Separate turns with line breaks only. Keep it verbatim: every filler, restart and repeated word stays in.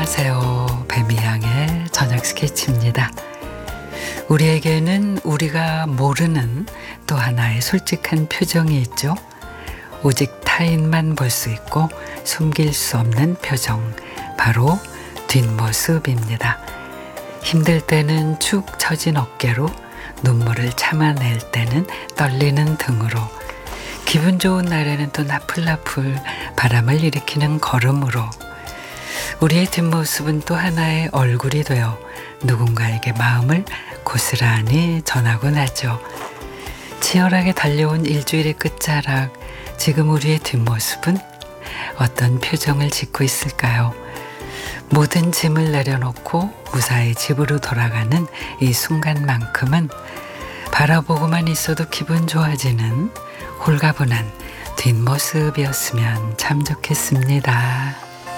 안녕하세요. 뱀이양의 저녁 스케치입니다. 우리에게는 우리가 모르는 또 하나의 솔직한 표정이 있죠. 오직 타인만 볼 수 있고 숨길 수 없는 표정, 바로 뒷모습입니다. 힘들 때는 축 처진 어깨로, 눈물을 참아낼 때는 떨리는 등으로, 기분 좋은 날에는 또 나풀나풀 바람을 일으키는 걸음으로, 우리의 뒷모습은 또 하나의 얼굴이 되어 누군가에게 마음을 고스란히 전하곤 하죠. 치열하게 달려온 일주일의 끝자락, 지금 우리의 뒷모습은 어떤 표정을 짓고 있을까요? 모든 짐을 내려놓고 무사히 집으로 돌아가는 이 순간만큼은 바라보고만 있어도 기분 좋아지는 홀가분한 뒷모습이었으면 참 좋겠습니다.